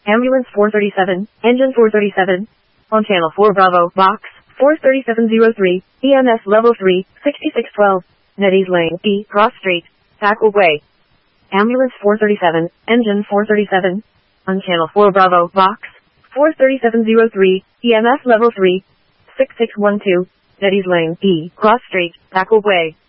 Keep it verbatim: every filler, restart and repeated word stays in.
Ambulance four thirty-seven, engine four thirty-seven. On channel four Bravo, box, four thirty-seven oh three, E M S level three, sixty-six twelve, Nettie's Lane, E, Cross Street, Tackle Way. Ambulance four thirty-seven, engine four thirty-seven. On channel four Bravo, box, four thirty-seven oh three, E M S level three, six six one two, Nettie's Lane, E, Cross Street, Tackle Way.